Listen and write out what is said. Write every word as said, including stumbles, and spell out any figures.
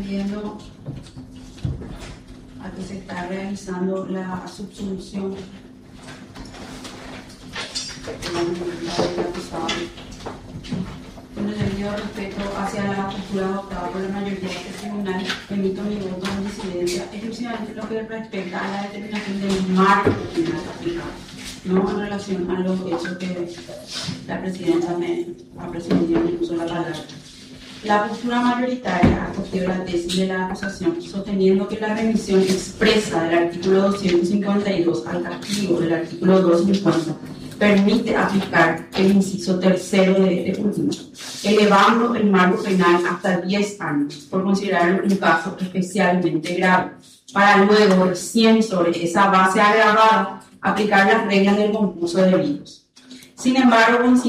atendiendo a que se está realizando la subsumisión del acusado. Con el debido respeto hacia la postura adoptada por la mayoría de este tribunal, emito mi voto en disidencia exclusivamente en lo que respecta a la determinación del marco penal aplicado, no en relación a los hechos que la presidenta me ha presidido y puso la palabra. La postura mayoritaria acogió la tesis de la acusación, sosteniendo que la remisión expresa del artículo doscientos cincuenta y dos al castigo del artículo doscientos cincuenta permite aplicar el inciso tercero de este último, elevando el marco penal hasta diez años por considerarlo un caso especialmente grave, para luego, recién sobre esa base agravada, aplicar las reglas del concurso de delitos. Sin embargo,